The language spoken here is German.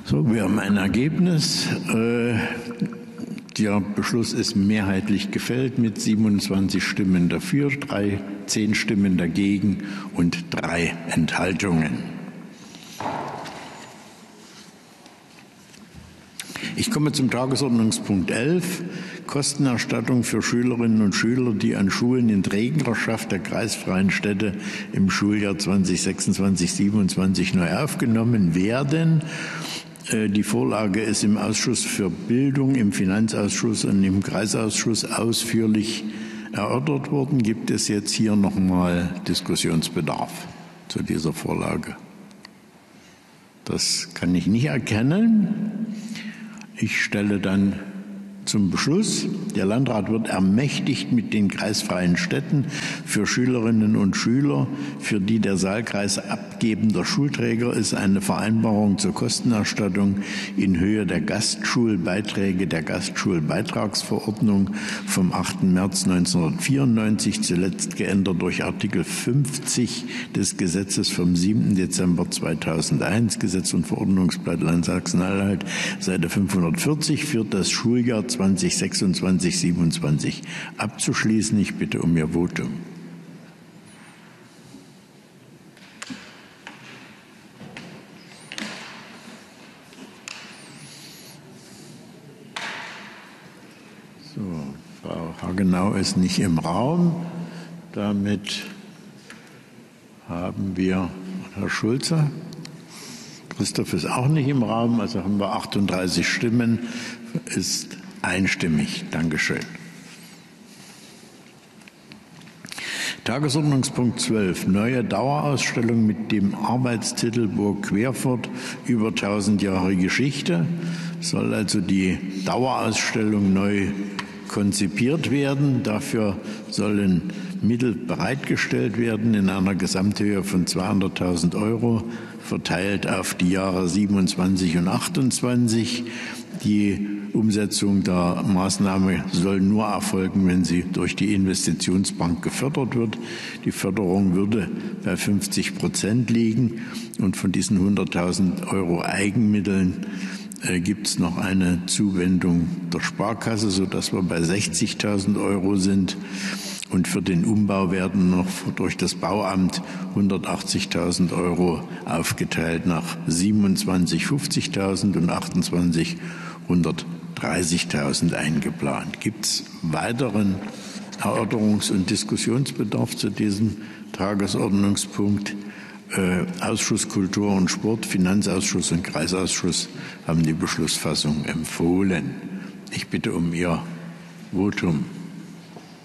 So, wir haben ein Ergebnis. Der Beschluss ist mehrheitlich gefällt mit 27 Stimmen dafür, 10 Stimmen dagegen und 3 Enthaltungen. Ich komme zum Tagesordnungspunkt 11, Kostenerstattung für Schülerinnen und Schüler, die an Schulen in Trägerschaft der kreisfreien Städte im Schuljahr 2026/27 neu aufgenommen werden. Die Vorlage ist im Ausschuss für Bildung, im Finanzausschuss und im Kreisausschuss ausführlich erörtert worden. Gibt es jetzt hier nochmal Diskussionsbedarf zu dieser Vorlage? Das kann ich nicht erkennen. Ich stelle dann zum Beschluss. Der Landrat wird ermächtigt, mit den kreisfreien Städten für Schülerinnen und Schüler, für die der Saalkreis abgebender Schulträger ist, eine Vereinbarung zur Kostenerstattung in Höhe der Gastschulbeiträge der Gastschulbeitragsverordnung vom 8. März 1994, zuletzt geändert durch Artikel 50 des Gesetzes vom 7. Dezember 2001, Gesetz und Verordnungsblatt Land Sachsen-Anhalt, Seite 540, für das Schuljahr 2026/27 abzuschließen. Ich bitte um Ihr Votum. So, Frau Hagenau ist nicht im Raum. Damit haben wir Herr Schulze. Christoph ist auch nicht im Raum, also haben wir 38 Stimmen. Ist einstimmig. Dankeschön. Tagesordnungspunkt 12. Neue Dauerausstellung mit dem Arbeitstitel Burg Querfurt über 1000 Jahre Geschichte. Soll also die Dauerausstellung neu konzipiert werden. Dafür sollen Mittel bereitgestellt werden in einer Gesamthöhe von 200.000 € verteilt auf die Jahre 27 und 28. Die Umsetzung der Maßnahme soll nur erfolgen, wenn sie durch die Investitionsbank gefördert wird. Die Förderung würde bei 50% liegen und von diesen 100.000 € Eigenmitteln gibt es noch eine Zuwendung der Sparkasse, sodass wir bei 60.000 € sind. Und für den Umbau werden noch durch das Bauamt 180.000 € aufgeteilt nach 27 50.000 und 28 130.000 eingeplant. Gibt es weiteren Erörterungs- und Diskussionsbedarf zu diesem Tagesordnungspunkt? Ausschuss Kultur und Sport, Finanzausschuss und Kreisausschuss haben die Beschlussfassung empfohlen. Ich bitte um Ihr Votum.